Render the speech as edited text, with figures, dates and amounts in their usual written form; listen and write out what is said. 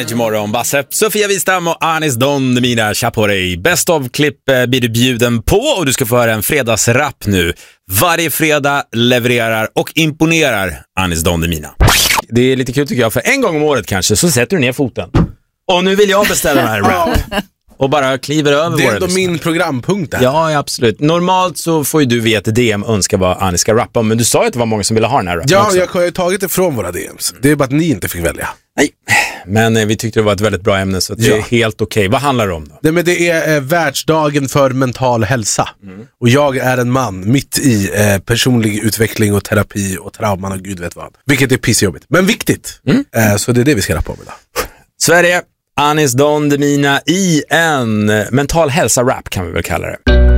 Energy Morgon, Basse, Sofia Wistam och Anis Don Demina Chaporey. Best of-klipp blir du bjuden på och du ska få höra en fredagsrap nu. Varje fredag levererar och imponerar Anis Don Demina. Det är lite kul tycker jag, för en gång om året kanske så sätter du ner foten. Och nu vill jag beställa den här rap. Och bara kliver över. Det är ändå min programpunkt där. Ja, absolut. Normalt så får ju du via ett DM önska vad Anis ska rappa om. Men du sa ju att det var många som ville ha den här rappen också. Jag har ju tagit det från våra DMs. Det är bara att ni inte fick välja. Nej, men vi tyckte det var ett väldigt bra ämne så det är helt okej. Vad handlar det om då? Det är världsdagen för mental hälsa. Och jag är en man mitt i personlig utveckling och terapi och trauman och gud vet vad. Vilket är pissjobbigt. Men viktigt. Så det är det vi ska rappa om idag. Sverige, Anis Don Demina i en mental hälsa-rap kan vi väl kalla det.